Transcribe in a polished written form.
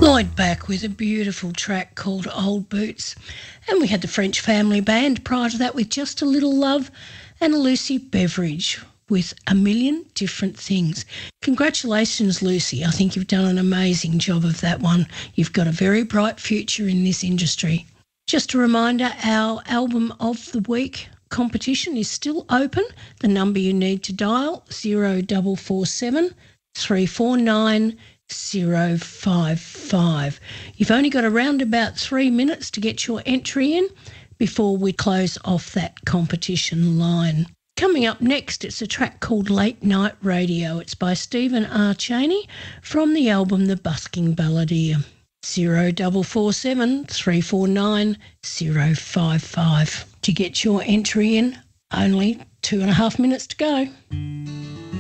Lloyd back with a beautiful track called Old Boots. And we had the French Family Band prior to that with Just a Little Love and Lucy Beveridge with A Million Different Things. Congratulations, Lucy. I think you've done an amazing job of that one. You've got a very bright future in this industry. Just a reminder, our Album of the Week competition is still open. The number you need to dial, 0447 349 055. You've only got around about 3 minutes to get your entry in before we close off that competition line. Coming up next, it's a track called Late Night Radio. It's by Stephen R. Chaney from the album The Busking Balladeer. 0447 349 055. To get your entry in, only 2.5 minutes to go.